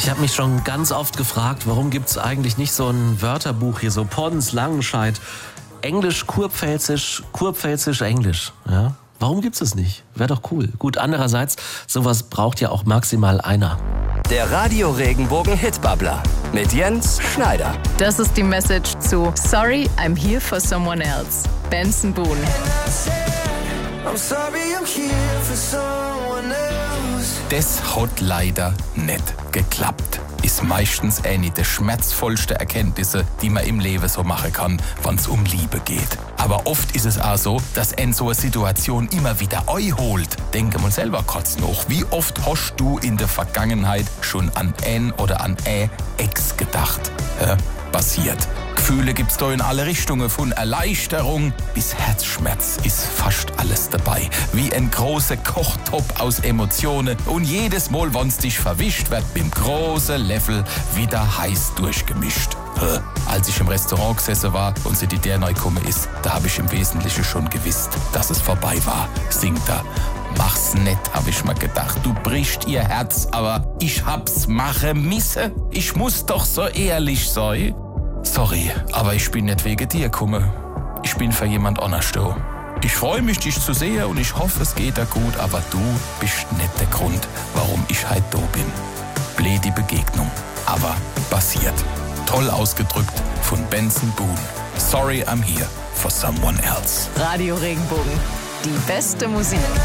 Ich habe mich schon ganz oft gefragt, warum gibt es eigentlich nicht so ein Wörterbuch hier, so Pons, Langenscheidt, Englisch, Kurpfälzisch, Kurpfälzisch, Englisch. Ja? Warum gibt es das nicht? Wäre doch cool. Gut, andererseits, sowas braucht ja auch maximal einer. Der Radio Regenbogen Hitbabbler mit Jens Schneider. Das ist die Message zu Sorry, I'm here for someone else. Benson Boone. Das hat leider nicht geklappt. Ist meistens eine der schmerzvollsten Erkenntnisse, die man im Leben so machen kann, wenn es um Liebe geht. Aber oft ist es auch so, dass in so einer Situation immer wieder holt. Denke mal selber kurz nach. Wie oft hast du in der Vergangenheit schon an ein oder an Ex gedacht? Passiert. Gefühle gibt's da in alle Richtungen, von Erleichterung bis Herzschmerz ist fast alles dabei. Wie ein großer Kochtopf aus Emotionen und jedes Mal, wenn's dich verwischt, wird beim großen Löffel wieder heiß durchgemischt. Als ich im Restaurant gesessen war und sie die der neu gekommen ist, da habe ich im Wesentlichen schon gewusst, dass es vorbei war, singt er. Mach's nicht, hab ich mir gedacht. Du brichst ihr Herz, aber ich hab's machen müssen. Ich muss doch so ehrlich sein. Sorry, aber ich bin nicht wegen dir gekommen. Ich bin für jemand anders da. Ich freue mich, dich zu sehen und ich hoffe, es geht dir gut, aber du bist nicht der Grund, warum ich heute da bin. Blöde Begegnung, aber passiert. Toll ausgedrückt von Benson Boone. Sorry, I'm here for someone else. Radio Regenbogen. Die beste Musik.